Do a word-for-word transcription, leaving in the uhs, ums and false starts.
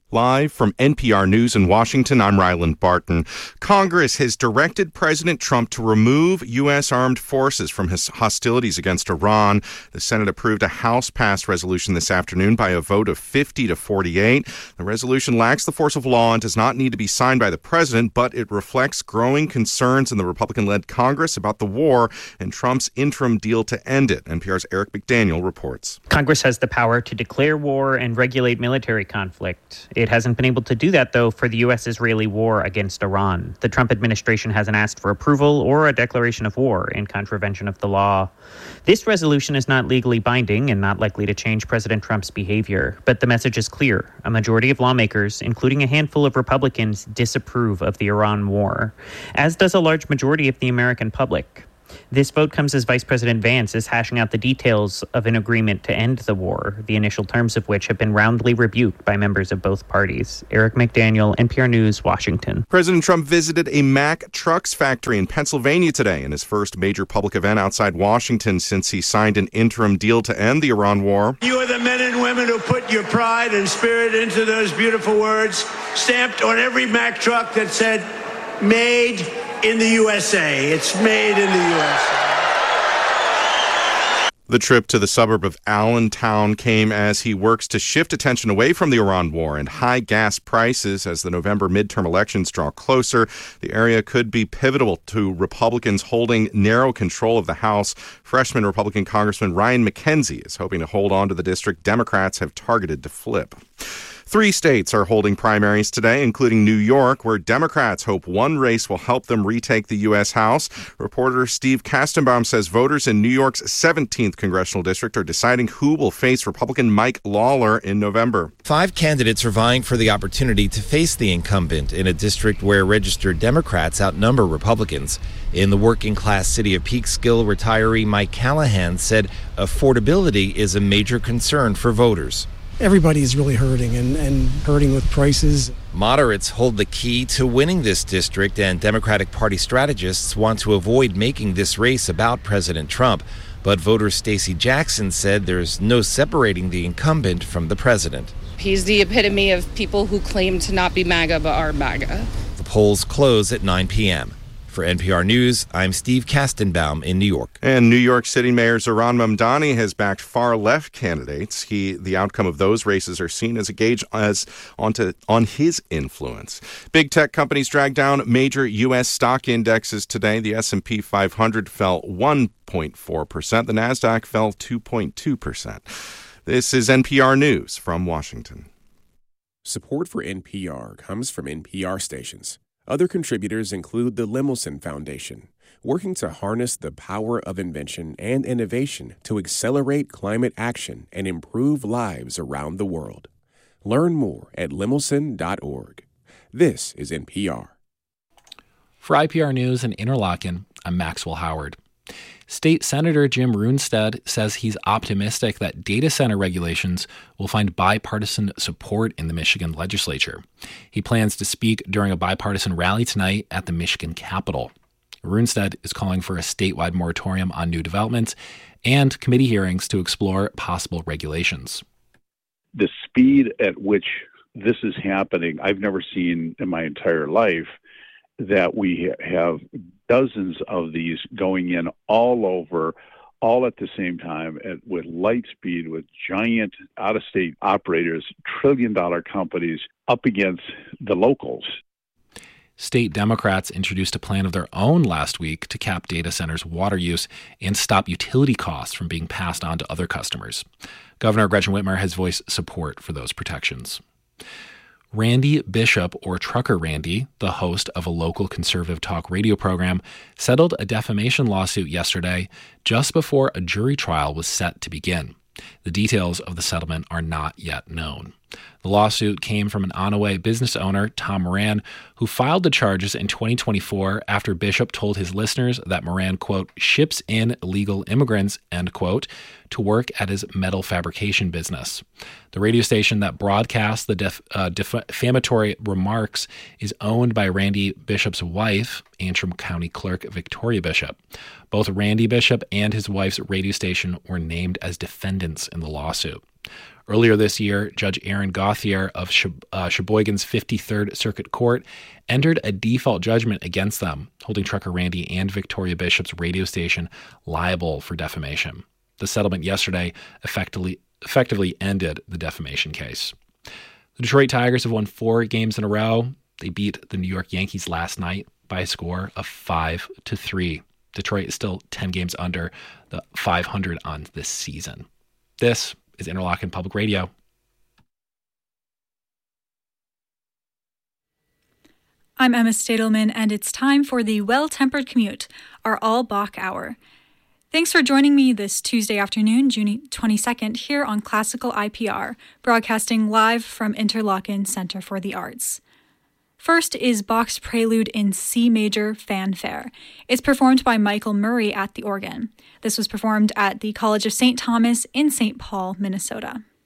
Live from N P R News in Washington, I'm Ryland Barton. Congress has directed President Trump to remove U S armed forces from his hostilities against Iran. The Senate approved a House-passed resolution this afternoon by a vote of fifty to forty-eight. The resolution lacks the force of law and does not need to be signed by the president, but it reflects growing concerns in the Republican-led Congress about the war and Trump's interim deal to end it. N P R's Eric McDaniel reports. Congress has the power to declare war and regulate military conflict. It hasn't been able to do that, though, for the U S-Israeli war against Iran. The Trump administration hasn't asked for approval or a declaration of war in contravention of the law. This resolution is not legally binding and not likely to change President Trump's behavior, but the message is clear. A majority of lawmakers, including a handful of Republicans, disapprove of the Iran war, as does a large majority of the American public. This vote comes as Vice President Vance is hashing out the details of an agreement to end the war, the initial terms of which have been roundly rebuked by members of both parties. Eric McDaniel, N P R News, Washington. President Trump visited a Mack Trucks factory in Pennsylvania today in his first major public event outside Washington since he signed an interim deal to end the Iran war. You are the men and women who put your pride and spirit into those beautiful words, stamped on every Mack truck that said, made in the U S A. It's made in the U S A. The trip to the suburb of Allentown came as he works to shift attention away from the Iran war and high gas prices as the November midterm elections draw closer. The area could be pivotal to Republicans holding narrow control of the House. Freshman Republican Congressman Ryan McKenzie is hoping to hold on to the district Democrats have targeted to flip. Three states are holding primaries today, including New York, where Democrats hope one race will help them retake the U S. House. Reporter Steve Kastenbaum says voters in New York's seventeenth congressional district are deciding who will face Republican Mike Lawler in November. Five candidates are vying for the opportunity to face the incumbent in a district where registered Democrats outnumber Republicans. In the working-class city of Peekskill, retiree Mike Callahan said affordability is a major concern for voters. Everybody is really hurting and, and hurting with prices. Moderates hold the key to winning this district, and Democratic Party strategists want to avoid making this race about President Trump. But voter Stacey Jackson said there's no separating the incumbent from the president. He's the epitome of people who claim to not be MAGA but are MAGA. The polls close at nine p.m. For N P R News, I'm Steve Kastenbaum in New York. And New York City Mayor Zohran Mamdani has backed far-left candidates. He, the outcome of those races are seen as a gauge as onto, on his influence. Big tech companies dragged down major U S stock indexes today. The S and P five hundred fell one point four percent. The Nasdaq fell two point two percent. This is N P R News from Washington. Support for N P R comes from N P R stations. Other contributors include the Lemelson Foundation, working to harness the power of invention and innovation to accelerate climate action and improve lives around the world. Learn more at lemelson dot org. This is N P R. For I P R News in Interlaken, I'm Maxwell Howard. State Senator Jim Runestad says he's optimistic that data center regulations will find bipartisan support in the Michigan legislature. He plans to speak during a bipartisan rally tonight at the Michigan Capitol. Runestad is calling for a statewide moratorium on new developments and committee hearings to explore possible regulations. The speed at which this is happening, I've never seen in my entire life, that we have dozens of these going in all over, all at the same time, at, with light speed, with giant out-of-state operators, trillion-dollar companies up against the locals. State Democrats introduced a plan of their own last week to cap data centers' water use and stop utility costs from being passed on to other customers. Governor Gretchen Whitmer has voiced support for those protections. Randy Bishop, or Trucker Randy, the host of a local conservative talk radio program, settled a defamation lawsuit yesterday just before a jury trial was set to begin. The details of the settlement are not yet known. The lawsuit came from an Onaway business owner, Tom Moran, who filed the charges in twenty twenty-four after Bishop told his listeners that Moran, quote, ships in illegal immigrants, end quote, to work at his metal fabrication business. The radio station that broadcasts the def, uh, defamatory remarks is owned by Randy Bishop's wife, Antrim County Clerk Victoria Bishop. Both Randy Bishop and his wife's radio station were named as defendants in the lawsuit. Earlier this year, Judge Aaron Gauthier of Sheb- uh, Sheboygan's fifty-third Circuit Court entered a default judgment against them, holding trucker Randy and Victoria Bishop's radio station liable for defamation. The settlement yesterday effectively effectively ended the defamation case. The Detroit Tigers have won four games in a row. They beat the New York Yankees last night by a score of five to three. Detroit is still ten games under the five hundred on this season. This is Interlochen Public Radio. I'm Emma Stadelman, and it's time for the Well-Tempered Commute, our all-Bach hour. Thanks for joining me this Tuesday afternoon, June twenty-second, here on Classical I P R, broadcasting live from Interlochen Center for the Arts. First is Bach's Prelude in C Major Fanfare. It's performed by Michael Murray at the organ. This was performed at the College of Saint Thomas in Saint Paul, Minnesota.